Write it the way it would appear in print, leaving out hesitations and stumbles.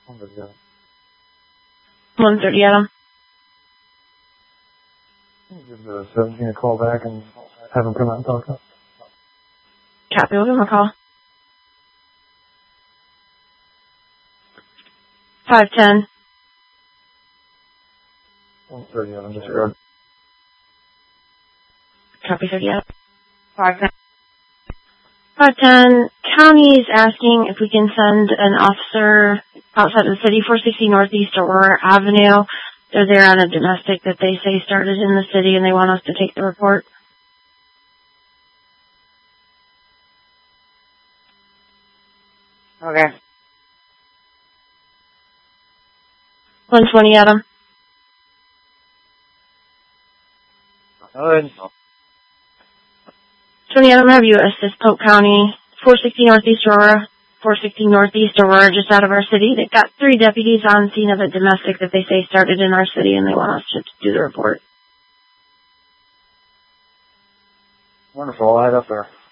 1:30, Adam. Give the 17 a call back and have him come out and talk to us. Copy, we'll give him a call. 510. 1:30 on this road. Copy, 30, Adam. 510. 510. County is asking if we can send an officer outside the city, 460 Northeast Aurora Avenue. They're there on a domestic that they say started in the city, and they want us to take the report. Okay. 120, Adam. Good. 20, Adam, have you assist Polk County, 460 Northeast Aurora, 460 Northeast Aurora, just out of our city. They've got 3 deputies on scene of a domestic that they say started in our city, and they want us to do the report. Wonderful. I'll head up there.